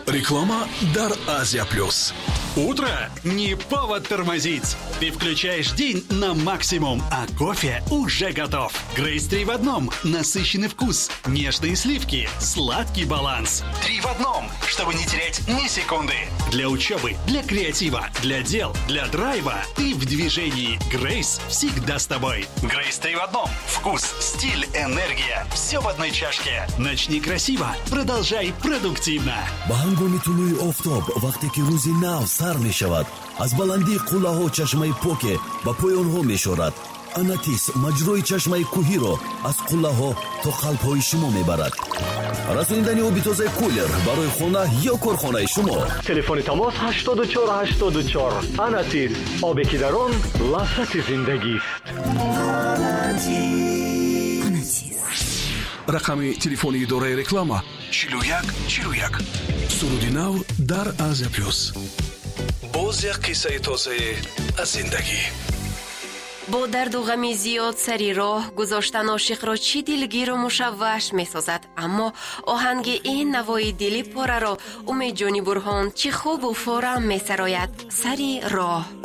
Реклама «Дар Азия Плюс». Утро не повод тормозить. Ты включаешь день на максимум, а кофе уже готов. Грейс 3 в одном. Насыщенный вкус, нежные сливки, сладкий баланс. 3 в одном, чтобы не терять ни секунды. Для учебы, для креатива, для дел, для драйва. Ты в движении. Грейс всегда с тобой. Грейс 3 в одном. Вкус, стиль, энергия. Все в одной чашке. Начни красиво, продолжай продуктивно. با هنگامی طلوع آفتاب وقتی که روزی نو سر می شود از بلندی قله ها چشمه پوکه با پایان ها می شورد. اناتیس مجروی چشمه کوهی را از قله ها تا قلب های شما می برد. رسوندنی آبی تازه کولر برای خانه یا کارخانه شما. تلفن تماس 8484. اناتیس، آبی که در آن لذت زندگی است. رقم تلفنی اداره реклама 4141. суруди нав дар Азия Плюс. боз як қиссаи тозае аз зиндагӣ. با درد و غمی زیاد سری راه گذاشتن عاشق را چی دلگیر و مشوش می سازد، اما آهنگ این نوای دلی پاره را امید جانی برهان چی خوب و فورا می سراید. سری راه.